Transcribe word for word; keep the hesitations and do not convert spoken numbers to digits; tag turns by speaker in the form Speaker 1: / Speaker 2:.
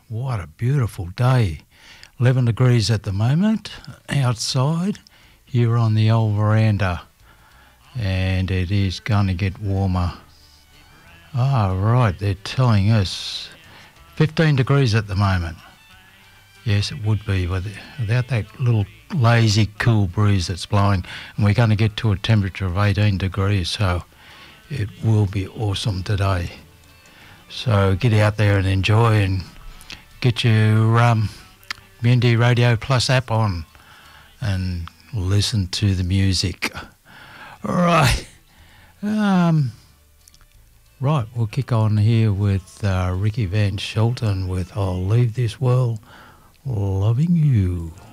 Speaker 1: What a beautiful day. eleven degrees at the moment outside here on the old veranda, and it is going to get warmer. Ah, right, they're telling us fifteen degrees at the moment. Yes, it would be without that little lazy cool breeze that's blowing, and we're going to get to a temperature of eighteen degrees, so it will be awesome today. So get out there and enjoy, and get your um, Community Radio Plus app on and listen to the music. All right. Um, right, we'll kick on here with uh, Ricky Van Shelton with I'll Leave This World Loving You.